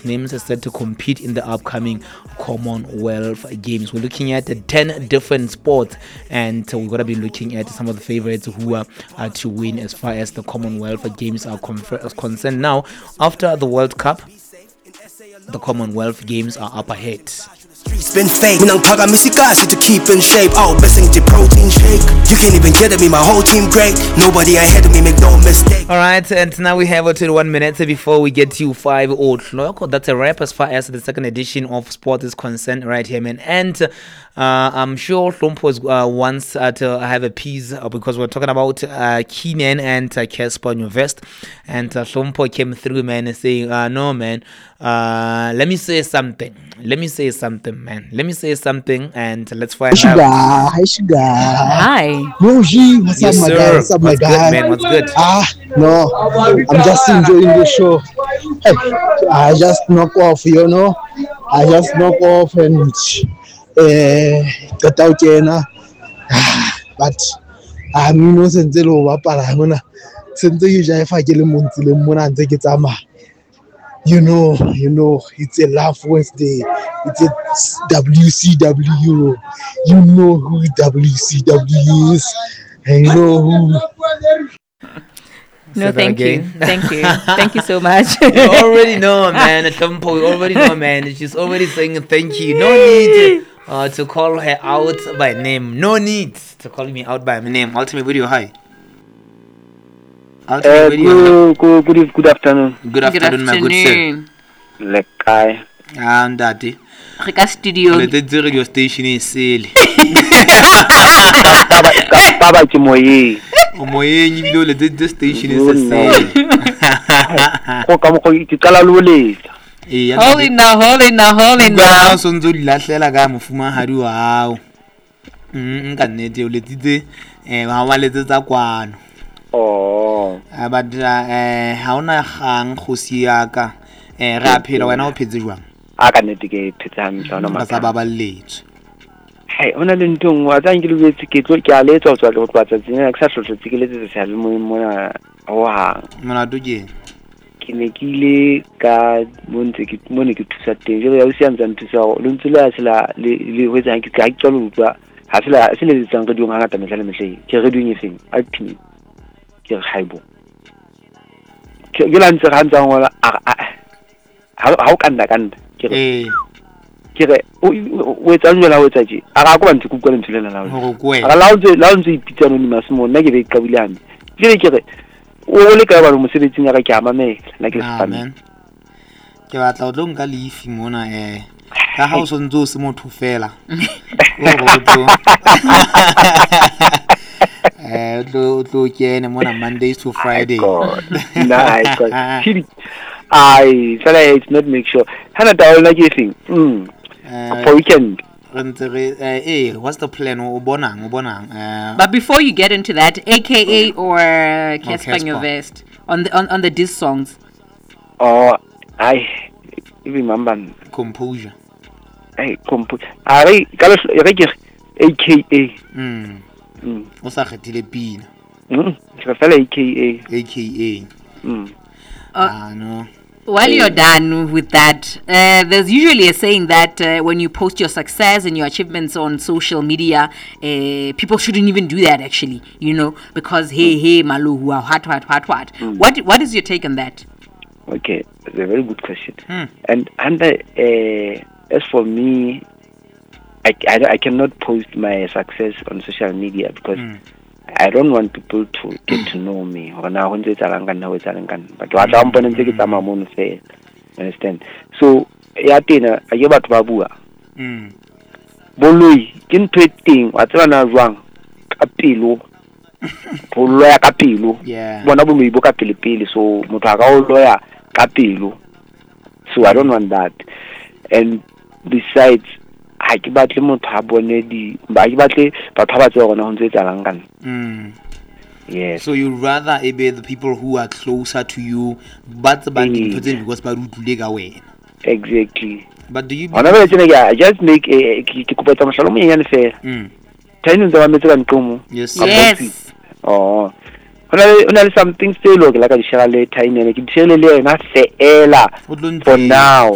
names are set to compete in the upcoming Commonwealth Games. We're looking at 10 different sports, and we're going to be looking at some of the favorites who are to win as far as the Commonwealth Games are concerned. Now, after the World Cup, the Commonwealth Games are up ahead. Streets been fake. To keep in shape. Oh, missing the protein shake. You can't even get at me, my whole team great. Nobody ahead of me, make no mistake. Alright, and now we have 21 minutes before we get to 5 o'clock. That's a wrap as far as the second edition of Sport is concerned right here, man. And I'm sure Hlompo wants to have a piece because we're talking about Keenan and Casper Nyovest. And Hlompo came through, man, saying, no, man, let me say something, man. Let me say something, and let's find out. Hi, Sugar. Hi. Yoshi, what's Yes, up, my sir. guy? What's up, my What's guy? good, man? What's good? No, I'm just enjoying the show. I just knock off, you know. I just knock off and get out here. But I'm no sense of what I'm gonna send you. If I get a take it, you know, it's a Laugh Wednesday. It's a WCW. You know who WCW is. And you know who. No, Say that thank you. again. Thank you. Thank you so much. You already know, man. Hlompo, you already know, man. She's already saying thank you. No need to call her out by name. No need to call me out by my name. Ultimate Video, hi. Ultimate Video, Good afternoon. good afternoon, my good sir. Lekai. I'm Daddy. Reka studio. Let the radio station is silly. Baba Chimoye. Omoye, you know, let the station is silly. Kala lule. Hold it now. Sonzo lahlela ka mofuma hari wao. Nka nnete o letitse wa wa letsetsa kwano. Oh. But ha ona gang go siaka re a phela wena o phetse jwang Aka nete ke phetsang tsona ba sa maka. baballetse. Hey, ona le ntong wa tsang ke le ke tlo ke a letsa o tswa le go twatsa tsene ke sa hlotletse ke letse se le mona wa Molato ke ke ne ke ile ka montse ke mone ke thusa teng je ya o sia ntse nthusa le ntse le a sela le ho tsang ke ka tswa le utlwa ha se le tsang re di ngata metla le mehle ke re di nyefeng a phini ke haibo ke la ntse ga ntse ngola ha o kanda ke re o etsa njela o etsa je a ga go bantse go kwela ntshela la go kwela a la ntse ipitsa no nima simo nna ke be ka bilane ke re o le ka ba mo sebetsing ya ka ke ama me nna ke spam amen ke batla o tlo nka leafi mona ka ha o sontse o se motho fela o tlo kene mona Mondays to Friday. Nice. It's not make sure. Hana taolo na ke thing. For weekend. What's the plan? O bonang. But before you get into that, AKA or Casper Nyovest on the diss songs. Oh, I remember Composure. Hey, composure. Kala AKA. O sa kgethile pina. Ke fela AKA. No. While you're done with that, there's usually a saying that when you post your success and your achievements on social media, people shouldn't even do that actually, you know, because hey, malu, what? What is your take on that? Okay, that's a very good question. And as for me, I cannot post my success on social media because I don't want people to get to know me. But understand? So, yatina ayo batho ba bua. Boloi ke ntho e teng wa tseba na jwang ka pelo. Go loya ka pelo. Bona boloi bo ka pele so motho a ka o loya ka pelo. So I don't want that. And besides, ha ke batle motho a bone ba ke batle batho ba tsena gona ho ntse tsalang kana. Yes. So you rather be the people who are closer to you, but because exactly. But do you? I just make a kikupeta masalo mo yan fair. Tiny the one that Yes. Yes. Oh. Only something still like a share tiny and I can tell you not say ela for now.